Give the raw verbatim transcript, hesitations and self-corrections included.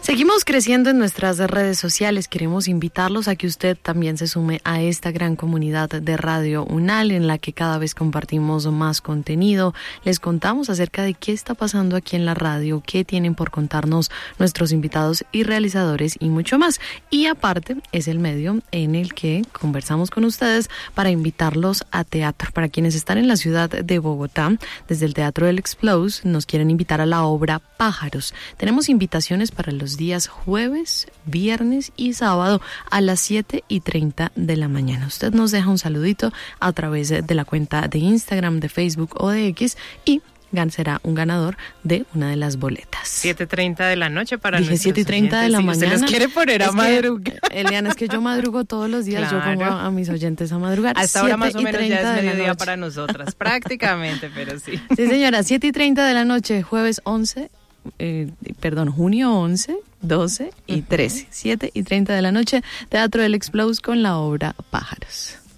Seguimos creciendo en nuestras redes sociales. Queremos invitarlos a que usted también se sume a esta gran comunidad de Radio Unal, en la que cada vez compartimos más contenido. Les contamos acerca de qué está pasando aquí en la radio, qué tienen por contarnos nuestros invitados y realizadores y mucho más. Y aparte, es el medio en el que conversamos con ustedes para invitarlos a teatro. Para quienes están en la ciudad de Bogotá, desde el Teatro del Explose, nos quieren invitar a la obra Pájaros. Tenemos invitaciones para los días jueves, viernes y sábado a las siete y treinta de la mañana. Usted nos deja un saludito a través de la cuenta de Instagram, de Facebook o de X y será un ganador de una de las boletas. siete y treinta de la noche para Dije siete y treinta de la si mañana. Se los quiere poner a madrugar. Eliana, es que yo madrugo todos los días, claro. Yo pongo a, a mis oyentes a madrugar. Hasta ahora más o menos ya es mediodía para nosotras, prácticamente, pero sí. Sí, señora, siete y treinta de la noche, jueves once, eh, perdón, junio once, doce y trece. siete y treinta de la noche, Teatro del Explose con la obra Pájaros.